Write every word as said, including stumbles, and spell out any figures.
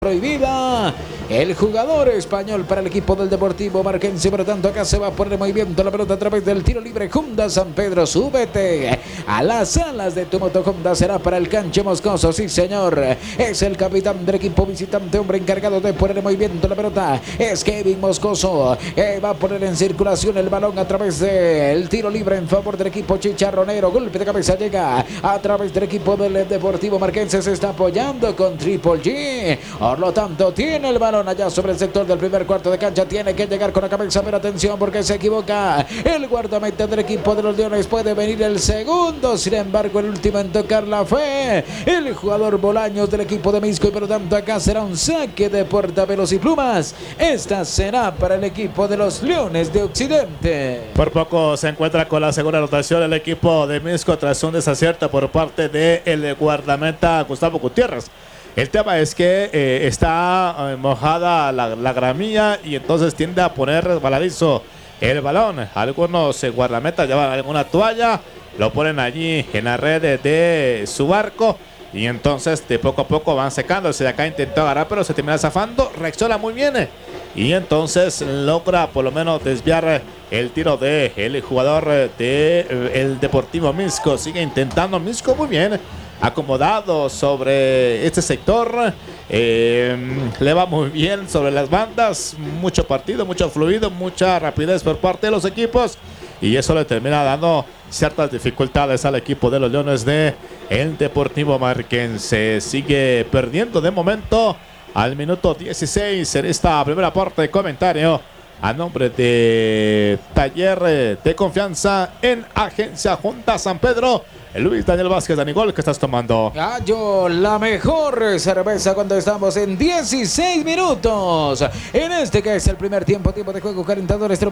prohibida. El jugador español para el equipo del Deportivo Marquense. Por lo tanto, acá se va a poner en movimiento la pelota a través del tiro libre. Honda San Pedro, súbete a las alas de tu moto Honda. Será para el Canche Moscoso, sí señor. Es el capitán del equipo visitante, hombre encargado de poner en movimiento la pelota. Es Kevin Moscoso. Eh, va a poner en circulación el balón a través del tiro libre en favor del equipo chicharronero. Golpe de cabeza llega a través del equipo del Deportivo Marquense. Se está apoyando con Triple G. Por lo tanto, tiene el balón allá sobre el sector del primer cuarto de cancha. Tiene que llegar con la cabeza, pero atención porque se equivoca el guardameta del equipo de los Leones. Puede venir el segundo, sin embargo el último en tocarla fue el jugador Bolaños del equipo de Misco, y por lo tanto acá será un saque de Portavelos y Plumas. Esta será para el equipo de los Leones de Occidente. Por poco se encuentra con la segunda anotación el equipo de Misco tras un desacierto por parte del guardameta Gustavo Gutiérrez. El tema es que eh, está eh, mojada la, la gramilla y entonces tiende a poner resbaladizo el balón. Algunos eh, guardametas llevan alguna toalla, lo ponen allí en la red de, de su barco y entonces de poco a poco van secándose. De acá intentó agarrar pero se termina zafando, reacciona muy bien eh, y entonces logra por lo menos desviar el tiro de el jugador de eh, el Deportivo Misco. Sigue intentando Misco muy bien, acomodado sobre este sector, eh, le va muy bien sobre las bandas, mucho partido, mucho fluido, mucha rapidez por parte de los equipos y eso le termina dando ciertas dificultades al equipo de los Leones de el Deportivo Marquense. Sigue perdiendo de momento al minuto dieciséis en esta primera parte. De comentario a nombre de Taller de Confianza en Agencia Honda San Pedro. Luis Daniel Vázquez, Danigol, ¿qué estás tomando? Gallo, la mejor cerveza cuando estamos en dieciséis minutos. En este que es el primer tiempo, tiempo de juego calentador.